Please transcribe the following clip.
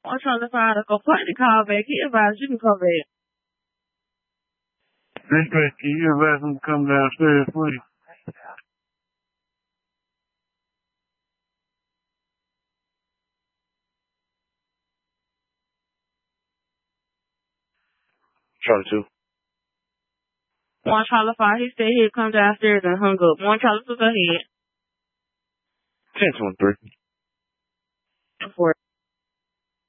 I'm trying to find a complaint to call back. He advised you can come back. Dispatch, can you advise him to come downstairs, please? Charlie 2. One Charlie 5, he said he'd come downstairs and hung up. One Charlie 2, go ahead. 10-23. 4.